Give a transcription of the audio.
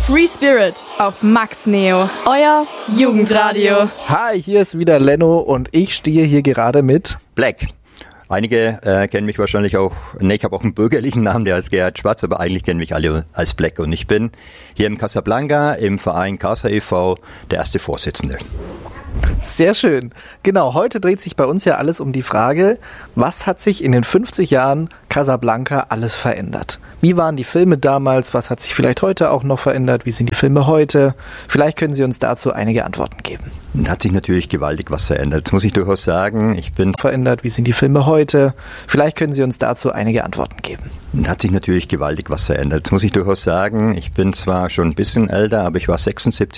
Free Spirit auf Max Neo, euer Jugendradio. Hi, hier ist wieder Leno und ich stehe hier gerade mit Black. Einige kennen mich wahrscheinlich auch, ich habe auch einen bürgerlichen Namen, der heißt Gerhard Schwarz, aber eigentlich kennen mich alle als Black. Und ich bin hier in Casablanca im Verein Casa e.V. der erste Vorsitzende. Sehr schön. Genau, heute dreht sich bei uns ja alles um die Frage, was hat sich in den 50 Jahren Casablanca alles verändert? Wie waren die Filme damals? Was hat sich vielleicht heute auch noch verändert? Wie sind die Filme heute? Vielleicht können Sie uns dazu einige Antworten geben. Hat sich natürlich gewaltig was verändert. Das muss ich durchaus sagen. Wie sind die Filme heute? Vielleicht können Sie uns dazu einige Antworten geben. Hat sich natürlich gewaltig was verändert. Das muss ich durchaus sagen. Ich bin zwar schon ein bisschen älter, aber ich war 76